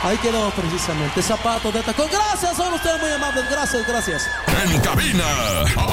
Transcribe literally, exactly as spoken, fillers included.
Ahí quedó precisamente. Zapatos de tacón. Gracias, son ustedes muy amables. Gracias, gracias. En cabina,